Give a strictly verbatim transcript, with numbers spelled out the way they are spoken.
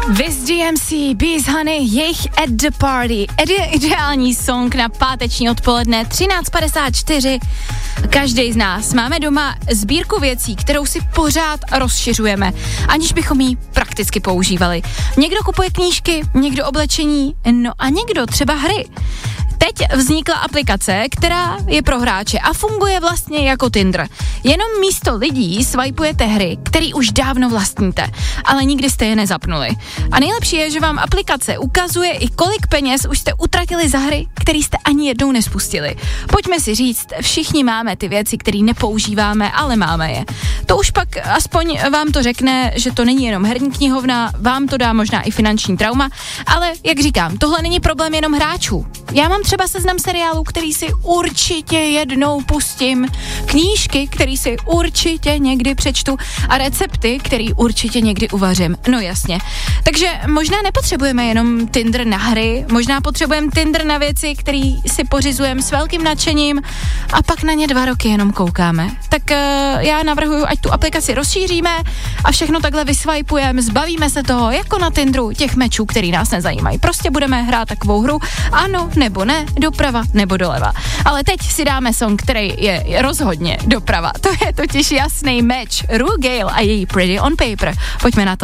Viz G M C, Bees Honey, jejich At The Party. Ide- ideální song na páteční odpoledne, třináct padesát čtyři. Každý z nás máme doma sbírku věcí, kterou si pořád rozšiřujeme, aniž bychom ji prakticky používali. Někdo kupuje knížky, někdo oblečení, no a někdo třeba hry. Teď vznikla aplikace, která je pro hráče a funguje vlastně jako Tinder. Jenom místo lidí swipujete hry, který už dávno vlastníte, ale nikdy jste je nezapnuli. A nejlepší je, že vám aplikace ukazuje i kolik peněz už jste utratili za hry, který jste ani jednou nespustili. Pojďme si říct, všichni máme ty věci, které nepoužíváme, ale máme je. To už pak aspoň vám to řekne, že to není jenom herní knihovna, vám to dá možná i finanční trauma, ale jak říkám, tohle není problém jenom hráčů. Já mám třeba seznam seriálů, který si určitě jednou pustím, knížky, který si určitě někdy přečtu a recepty, který určitě někdy uvařím. No jasně. Takže možná nepotřebujeme jenom Tinder na hry, možná potřebujeme Tinder na věci, které si pořizujeme s velkým nadšením a pak na ně dva roky jenom koukáme. Tak uh, já navrhuju, ať tu aplikaci rozšíříme a všechno takhle vyswipujeme, zbavíme se toho, jako na Tinderu, těch mečů, který nás nezajímají. Prostě budeme hrát takovou hru, ano nebo ne, doprava nebo doleva. Ale teď si dáme song, který je rozhodně doprava. To je totiž jasný meč. Rue Gale a její Pretty on Paper. Pojďme na to.